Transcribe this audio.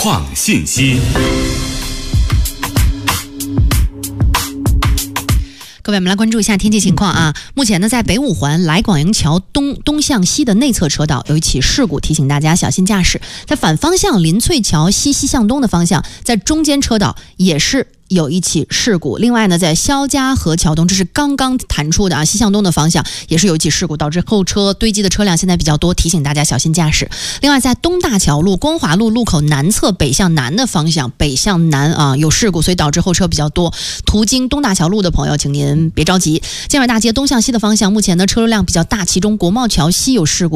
创信息。 各位，我们来关注一下天气情况啊。目前呢，在北五环来广营桥东向西的内侧车道有一起事故，提醒大家小心驾驶。在反方向林翠桥西向东的方向，在中间车道也是有一起事故。另外呢，在肖家河桥东，这是刚刚弹出的啊，西向东的方向也是有一起事故，导致后车堆积的车辆现在比较多，提醒大家小心驾驶。另外，在东大桥路光华路路口南侧北向南的方向，北向南啊有事故，所以导致后车比较多。途经东大桥路的朋友，请您别着急。建外大街东向西的方向，目前呢车流量比较大，其中国贸桥西有事故。